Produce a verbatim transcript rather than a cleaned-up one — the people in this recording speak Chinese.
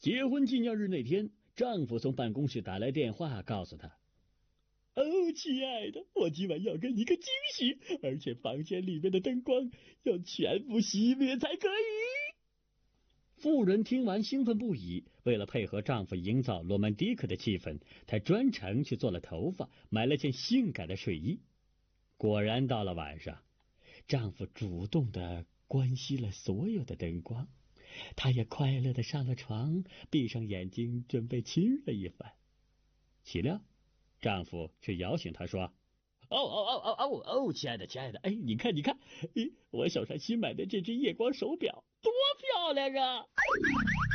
结婚纪念日那天，丈夫从办公室打来电话，告诉她：“哦，亲爱的，我今晚要给你个惊喜，而且房间里面的灯光要全部熄灭才可以。”妇人听完兴奋不已，为了配合丈夫营造罗曼蒂克的气氛，她专程去做了头发，买了件性感的睡衣。果然到了晚上，丈夫主动地关熄了所有的灯光，她也快乐地上了床，闭上眼睛准备亲了一番。岂料丈夫却摇醒她说：“哦哦哦哦哦哦，亲爱的亲爱的，哎，你看你看，哎，我手上新买的这只夜光手表多漂亮啊！”